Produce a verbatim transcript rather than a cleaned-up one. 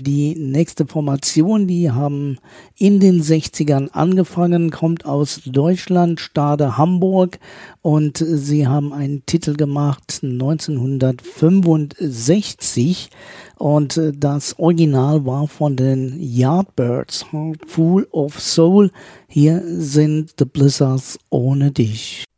die nächste Formation, die haben in den sechzigern angefangen, kommt aus Deutschland, Stade Hamburg, und sie haben einen Titel gemacht neunzehnhundertfünfundsechzig, und das Original war von den Yardbirds, Heart Full of Soul. Hier sind The Blizzards ohne dich.